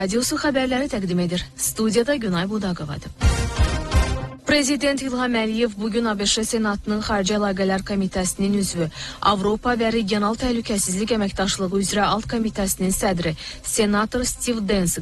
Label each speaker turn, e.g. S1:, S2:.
S1: Radiosu xəbərləri təqdim edir. Studiyada Günay Budaqovadır. Prezident İlham Əliyev bugün ABŞ Senatının Xarici Əlaqələr Komitəsinin üzvü, Avropa və Regional Təhlükəsizlik Əməkdaşlığı üzrə Alt Komitəsinin sədri, senator Steve Dance